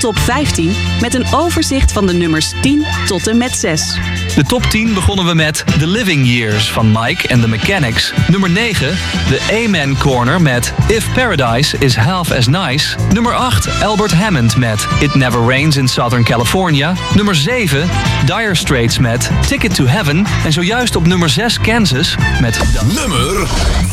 top 15 met een overzicht van de nummers 10 tot en met 6. De top 10 begonnen we met The Living Years van Mike and the Mechanics. Nummer 9, The Amen Corner met If Paradise is Half as Nice. Nummer 8, Albert Hammond met It Never Rains in Southern California. Nummer 7, Dire Straits met Ticket to Heaven. En zojuist op nummer 6 Kansas met... Nummer